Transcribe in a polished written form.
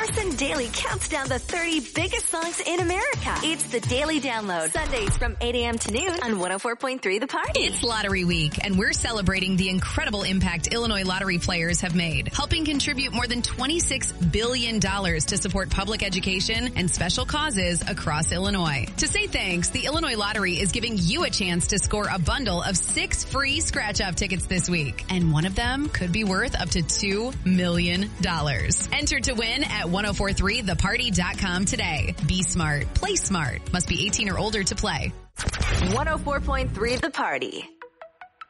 Carson Daly counts down the 30 biggest songs in America. It's the Daily Download. Sundays from 8 a.m. to noon on 104.3 The Party. It's Lottery Week, and we're celebrating the incredible impact Illinois lottery players have made, helping contribute more than $26 billion to support public education and special causes across Illinois. To say thanks, the Illinois Lottery is giving you a chance to score a bundle of 6 free scratch-off tickets this week, and one of them could be worth up to $2 million. Enter to win at 1043theparty.com today. Be smart. Play smart. Must be 18 or older to play. 104.3 The Party.